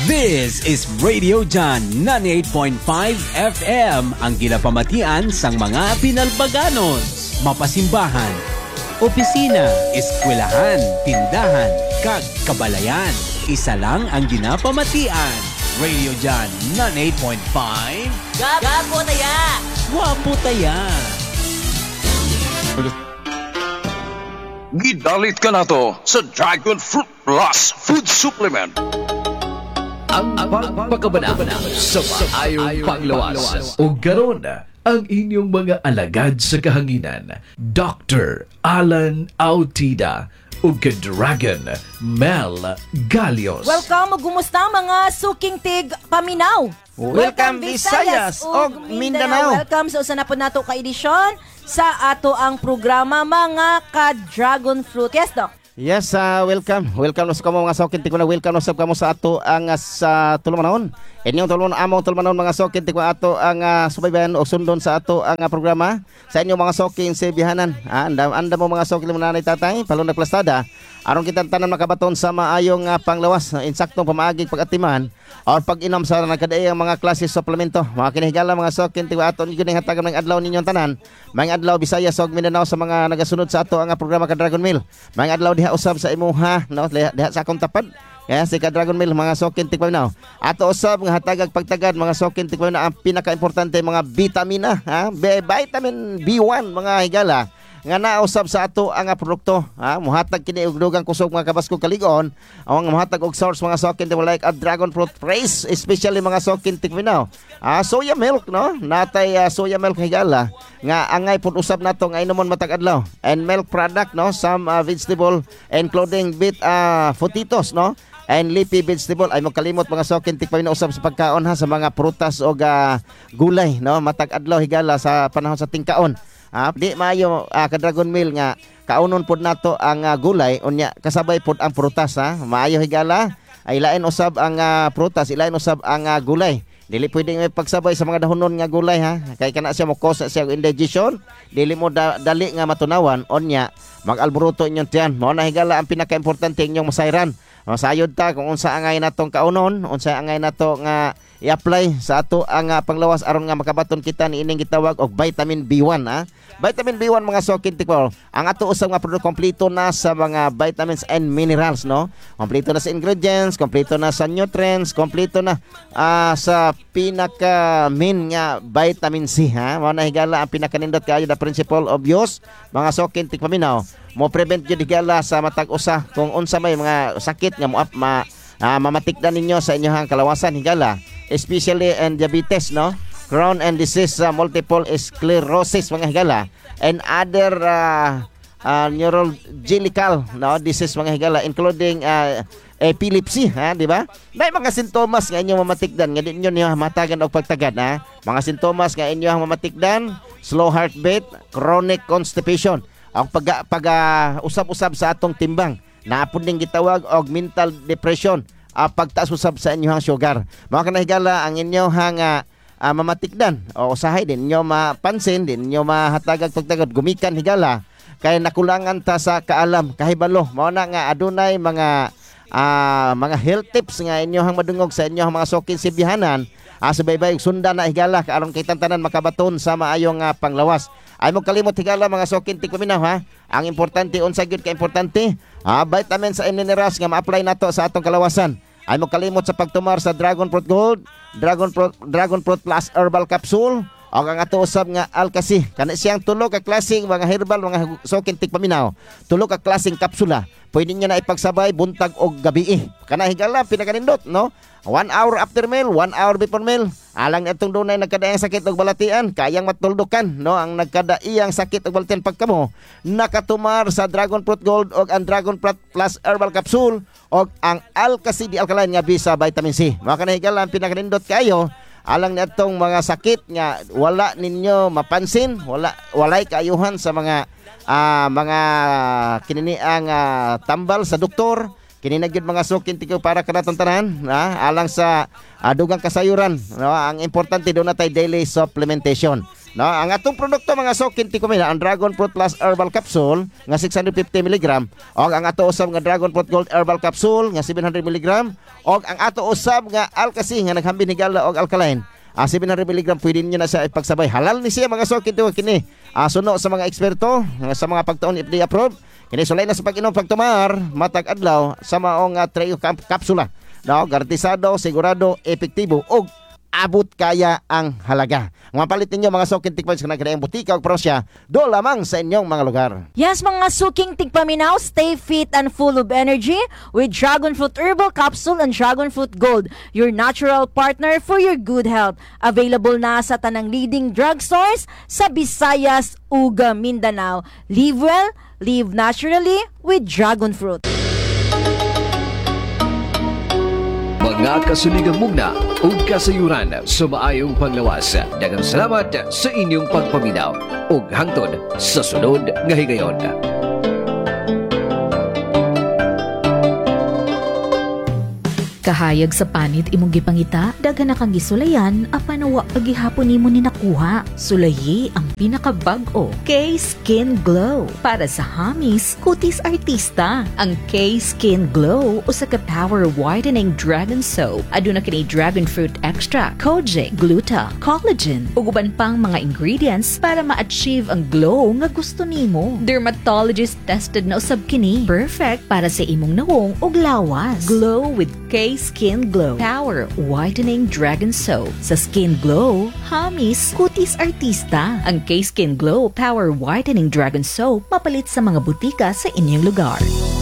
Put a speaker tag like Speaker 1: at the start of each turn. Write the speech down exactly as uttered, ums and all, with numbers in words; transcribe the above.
Speaker 1: This is Radio John ninety-eight point five F M, ang ginapamatian sang mga Pinalbaganos, mapasimbahan, opisina, eskwelahan, tindahan, kag kabalayan. Isa lang ang ginapamatian. Radio John ninety-eight point five.
Speaker 2: Gapo taya!
Speaker 1: Wapo taya!
Speaker 3: Gidalit ka na to sa Dragon Fruit Plus Food Supplement.
Speaker 4: Ang pagpakabanabana sa maayong panglawas. O garon ang inyong mga alagad sa kahanginan, Doctor Alan Autida o Dragon Mel Galios.
Speaker 2: Welcome o gumusta mga suking tig paminaw.
Speaker 5: Welcome Visayas o Mindanao.
Speaker 2: Welcome sa usa na po nato ka edisyon sa ato ang programa mga ka-Dragon Fruit. Yes, Doc?
Speaker 5: Yes, uh, welcome. Welcome sa kamo mga sokin. Tigwa na welcome sa kamo sa ato ang uh, sa tulumanon. Inyong tulumanon, among tulumanon mga sokin. Tigwa ato ang uh, subaybayan o sundon sa ato ang uh, programa. Sa inyong mga sokin sa bihanan. Ah, anda, anda mo mga sokin mo nanay tatay. Palong nagplastada. Aron kita tanan makabaton sa maayong uh, panglawas. Insaktong pamaaging pag-atiman. O pag-inom sa nagkadaay ang mga klase suplemento. Mga kinihigala mga sokin. Tigwa ato ninyo ning hatagan ng adlaw ninyong tanan. Mga adlaw Bisaya sa Mindanao sa mga nagasunod sa ato ang uh, programa ka Dragon Meal. Mga adlaw diha usab sa imuha, no? Diha sa akong tapad. Kaya si ka Dragon Meal mga sokin tikpaminaw. Ato usab nga hatagag pagtagad mga sokin tikpaminaw ang pinaka-importante mga vitamina, ha? B- vitamin B one mga higala nga nausab sa ato ang uh, produkto, ha? Muhatag kini og dugang kusog mga kabasko kaligon, ang muhatag og source mga sokin tikpaminaw like a Dragon Fruit Praise, especially mga sokin tikpaminaw. Ah, soya milk, no? Natay uh, soya milk higala nga angay pud usab nato nga inomon matag adlaw. And milk product, no? Some uh, vegetable including bit uh, potatoes, no? And leafy vegetable ay magkalimot mga sokin tikpaminaw usab sa pagkaon ha sa mga prutas o uh, gulay, no? Matag adlaw higala sa panahon sa tingkaon. Ah, di maayo uh, ka Dragon Meal nga kaunon pod nato ang uh, gulay unya kasabay pod ang prutas, ha. Maayo higala ay lain usab ang uh, prutas, ilain usab ang uh, gulay. Dili pwedeng may pagsabay sa mga dahonon nga gulay, ha. Kay kana siya mo cause siya indigestion, dili mo da, dali nga matunawan unya mag-alboroto inyong tiyan. Mao na higala ang pinaka-importante inyong masayran. Masayod ta kung unsa angay natong kaunon, unsa angay nato nga i-apply sa ato ang uh, panglawas aron nga makabaton kita ni ining gitawag og vitamin B one, ha. Vitamin B one mga sokin tikpol. Ang ato usab nga produkto kompleto na sa mga vitamins and minerals, no. Kompleto na sa ingredients, kompleto na sa nutrients, kompleto na uh, sa pinaka main nga vitamin C, ha. Mao na higala ang pinakanindot kaayo the principle of use mga sokin tikpaminaw. Mo prevent jud higala sa matag usa kung unsa may mga sakit nga mo ma uh, mamatikdan ninyo sa inyong kalawasan higala, especially in diabetes, no, Crohn and disease, uh, multiple sclerosis mga higala, and other uh, uh, neurological, no, disease mga higala including uh, epilepsy, ha, di ba? May mga sintomas nga inyong mamatikdan nga di inyo niyo matagan og pagtagad, ha. Mga sintomas nga inyong mamatikdan: slow heartbeat, chronic constipation, ang pag, pag uh, usab-usab sa atong timbang, naapod ning gitawag og mental depression, uh, pagtaas usab sa inyong sugar. Mga kanahigala ang inyong uh, uh, mamatikdan o usahay din inyo mapansin, din inyo mahatagag pagtagad gumikan higala kay nakulangan ta sa kaalam kahibalo. Mao na nga adunay mga uh, mga health tips nga inyong madungog sa inyong mga sokin sibihanan. Ah, subaybay sundan na higala aron kay tanan makabaton sa maayong uh, panglawas. Ay mo kalimot higala mga sokin tikpaminaw, ha. Ang importante unsa gyud ka importante, ah, vitamins and minerals nga ma-apply nato sa atong kalawasan. Ay mo kalimot sa pagtumar sa Dragon Fruit Gold, Dragon Fruit, Dragon Fruit Plus Herbal Capsule, o ang ato usab nga Alkasi. Kana siyang tulo ka klaseng mga herbal mga sokin tikpaminaw. Tulo ka klaseng kapsula. Pwede niyo na ipagsabay buntag og gabi. Kana higala pinakanindot, no? One hour after meal, one hour before meal. Alang itong dunay nagkadaiyang sakit og balatian, kayang matuldukan, no, ang nagkadaiyang sakit og balatian pagkamo nakatumar sa Dragon Fruit Gold og ang Dragon Fruit Plus Herbal Capsule og ang Alkasi di alkaline nga bisa vitamin C. Mao kana higala pinakanindot kayo alang nitong mga sakit nga wala ninyo mapansin, wala walay kaayuhan sa mga uh, mga kininiang uh, tambal sa doktor. Kini na gyud mga sukin tiko para kanatong tanan, ha, alang sa uh, dugang kasayuran, no. Ang importante do natay daily supplementation. No, ang atong produkto mga sokin tikumina ang Dragon Fruit Plus Herbal Capsule nga six hundred fifty milligrams o ang ato usab nga Dragon Fruit Gold Herbal Capsule nga seven hundred milligrams o ang ato usab nga Alkasi nga naghambin higala og alkaline. Ah, seven hundred milligrams pwede niyo na siya ipagsabay. Halal ni siya mga sokin tiwa kini. Ah, suno sa mga eksperto sa mga pagtuon F D A approved. Kini sulay na sa pag-inom pagtumar matag adlaw sa maong uh, trio kap- kapsula. No, garantisado, sigurado, epektibo ug abot kaya ang halaga. Ang mapalit ninyo mga sokin tikman sa nagkadaang butika o prosya, do lamang sa inyong mga lugar.
Speaker 2: Yes, mga suking tigpaminaw, stay fit and full of energy with Dragon Fruit Herbal Capsule and Dragon Fruit Gold, your natural partner for your good health. Available na sa tanang leading drugstores sa Visayas, Uga, Mindanao. Live well, live naturally with Dragon Fruit.
Speaker 4: Mga kasuligang mugna o kasayuran sa maayong panglawas. Daghang salamat sa inyong pagpaminaw ug hangtod sa sunod nga higayon.
Speaker 6: Kahayag sa panit imong gipangita, daghan na kang gisulayan apan wa pagihapon nimo ni nakuha. Sulayi ang pinakabag-o K-Skin Glow para sa hamis kutis artista. Ang K-Skin Glow usa ka power whitening dragon soap. Aduna kini dragon fruit extract, kojic, gluta, collagen ug uban pang mga ingredients para ma-achieve ang glow nga gusto nimo. Dermatologist tested na usab kini. Perfect para sa imong nawong ug lawas. Glow with K Skin Glow Power Whitening Dragon Soap. Sa Skin Glow, hamis kutis artista. Ang K Skin Glow Power Whitening Dragon Soap mapalit sa mga butika sa inyong lugar.